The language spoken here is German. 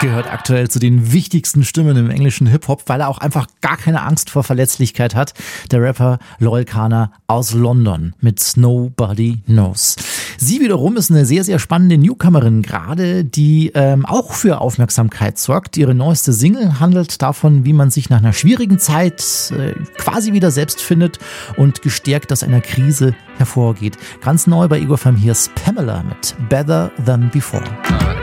Gehört aktuell zu den wichtigsten Stimmen im englischen Hip-Hop, weil er auch einfach gar keine Angst vor Verletzlichkeit hat. Der Rapper Loyle Carner aus London mit Nobody Knows. Sie wiederum ist eine sehr, sehr spannende Newcomerin gerade, die auch für Aufmerksamkeit sorgt. Ihre neueste Single handelt davon, wie man sich nach einer schwierigen Zeit quasi wieder selbst findet und gestärkt aus einer Krise hervorgeht. Ganz neu bei Igor van Heers Pamela mit Better Than Before.